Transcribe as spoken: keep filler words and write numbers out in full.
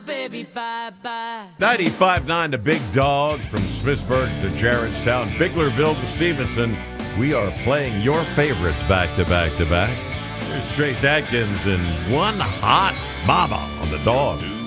Baby, bye-bye. ninety-five nine, the Big Dog from Smithsburg to Jarrettstown, Biglerville to Stevenson. We are playing your favorites back to back to back. Here's Trace Adkins and One Hot Mama on the Dog.